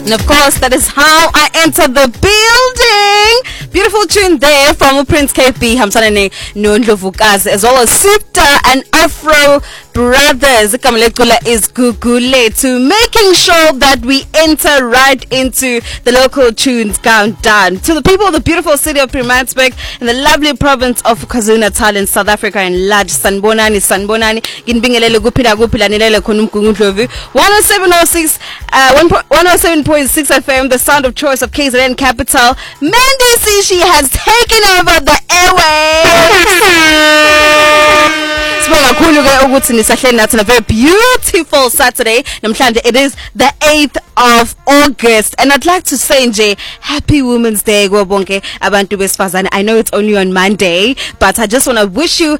And of course, that is how I entered the building. Beautiful tune there from Prince KB, Hamsanane Nondlovukazi, as well as Sipta and Afro Brothers. Kamalekula is Gugule to making sure that we enter right into the local tunes countdown. To the people of the beautiful city of Pietermaritzburg and the lovely province of KwaZulu-Natal in South Africa and large, Sanbonani, Ginbingelele Gupila Nilele Konumkungundlovu, 107.6 FM, the sound of choice of KZN capital. Mandy C, she has taken over the airwaves. On a very beautiful Saturday. It is the 8th of August, and I'd like to say, Nje, happy Women's Day. I know it's only on Monday, but I just want to wish you